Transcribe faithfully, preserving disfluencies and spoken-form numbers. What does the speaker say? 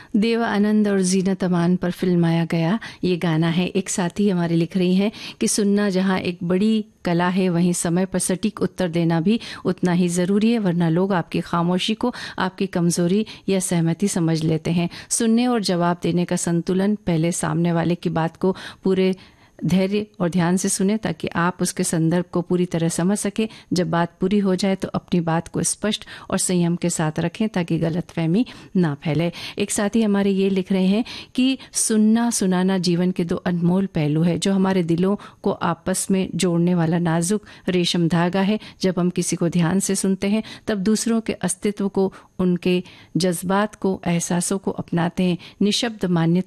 देव आनंद और जीनत अमान पर फिल्माया गया ये गाना है। एक साथी हमारे लिख रही हैं कि सुनना जहाँ एक बड़ी कला है, वहीं समय पर सटीक उत्तर देना भी उतना ही ज़रूरी है, वरना लोग आपकी खामोशी को आपकी कमज़ोरी या सहमति समझ लेते हैं। सुनने और जवाब देने का संतुलन, पहले सामने वाले की बात को पूरे धैर्य और ध्यान से सुने ताकि आप उसके संदर्भ को पूरी तरह समझ सके। जब बात पूरी हो जाए तो अपनी बात को स्पष्ट और संयम के साथ रखें ताकि गलतफहमी ना फैले। एक साथी हमारे ये लिख रहे हैं कि सुनना सुनाना जीवन के दो अनमोल पहलू है जो हमारे दिलों को आपस में जोड़ने वाला नाजुक रेशम धागा है। जब हम किसी को ध्यान से सुनते हैं तब दूसरों के अस्तित्व को, उनके जज्बात को, एहसासों को अपनाते हैं। निशब्द मान्यता